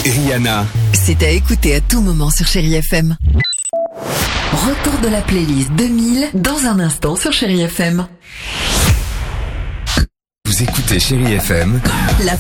Rihanna. C'est à écouter à tout moment sur Chérie FM. Retour de la playlist 2000 dans un instant sur Chérie FM. Vous écoutez Chérie FM. La